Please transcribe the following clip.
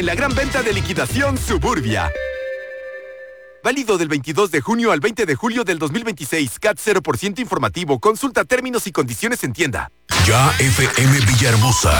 La gran venta de liquidación Suburbia. Válido del 22 de junio al 20 de julio del 2026. CAT 0% informativo. Consulta términos y condiciones en tienda. Ya FM Villahermosa.